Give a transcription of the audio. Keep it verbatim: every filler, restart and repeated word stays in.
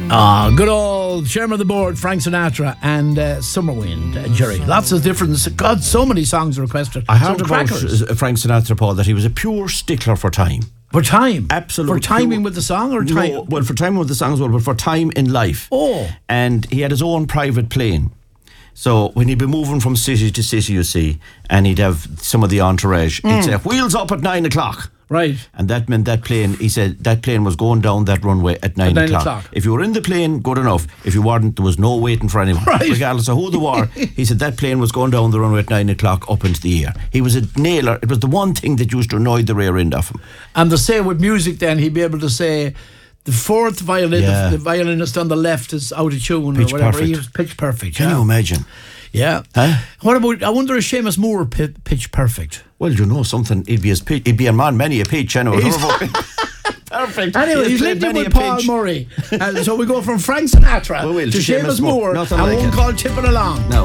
Ah, good old chairman of the board, Frank Sinatra, and uh, Summer Wind, uh, Jerry. Lots of different, God, so many songs requested. I heard so about crackers. uh, Frank Sinatra, Paul, that he was a pure stickler for time. For time? Absolutely. For timing pure. with the song or time? No, well, for timing with the song as well, but for time in life. Oh. And he had his own private plane. So when he'd be moving from city to city, you see, and he'd have some of the entourage, Mm. he'd say, wheels up at nine o'clock. Right. And that meant that plane, he said, that plane was going down that runway at nine, At nine o'clock. o'clock. If you were in the plane, good enough. If you weren't, there was no waiting for anyone. Right. Regardless of who they were, he said that plane was going down the runway at nine o'clock up into the air. He was a nailer. It was the one thing that used to annoy the rear end of him. And the say with music then, he'd be able to say, the fourth violin, Yeah. the, the violinist on the left is out of tune Pitch or whatever. perfect. He was pitch perfect. Can yeah. you imagine? Yeah. Huh? What about, I wonder if Seamus Moore pi- pitch perfect? Well, you know something, he'd be, as pitch, he'd be a man many a pitch anyway. He's- Perfect. Anyway, he's played lived in many with a Paul pitch. Murray. Uh, so we go from Frank Sinatra we will, to to Seamus Seamus Moore, Moore. and Nothing one like it. called Tipping Along. No.